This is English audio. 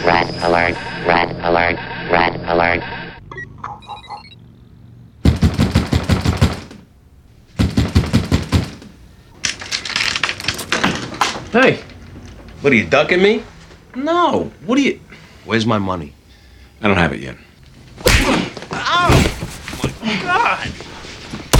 Red alert. Red alert. Red alert. Hey, What, are you ducking me? no. What are you... Where's my money? I don't have it yet. Ow! My God!